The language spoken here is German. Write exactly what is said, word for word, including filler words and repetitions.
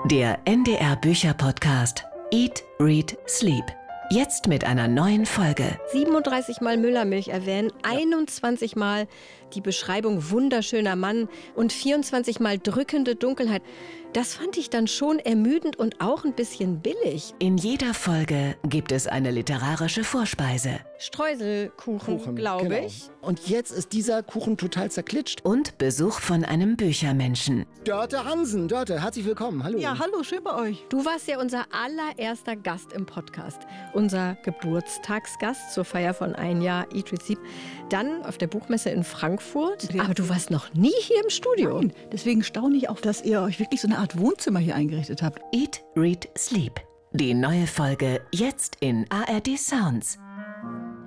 Der N D R Bücher-Podcast Eat, Read, Sleep. Jetzt mit einer neuen Folge. siebenunddreißig Mal Müllermilch erwähnen, einundzwanzig Mal die Beschreibung wunderschöner Mann und vierundzwanzig Mal drückende Dunkelheit. Das fand ich dann schon ermüdend und auch ein bisschen billig. In jeder Folge gibt es eine literarische Vorspeise. Streuselkuchen, glaube genau. ich. Und jetzt ist dieser Kuchen total zerklitscht. Und Besuch von einem Büchermenschen. Dörte Hansen, Dörte, herzlich willkommen. Hallo. Ja, hallo, schön bei euch. Du warst ja unser allererster Gast im Podcast. Unser Geburtstagsgast zur Feier von ein Jahr Eat, Read, Sleep. Dann auf der Buchmesse in Frankfurt. Ja. Aber du warst noch nie hier im Studio. Nein, deswegen staune ich auch, dass ihr euch wirklich so eine Art Wohnzimmer hier eingerichtet habt. Eat, Read, Sleep. Die neue Folge jetzt in A R D Sounds.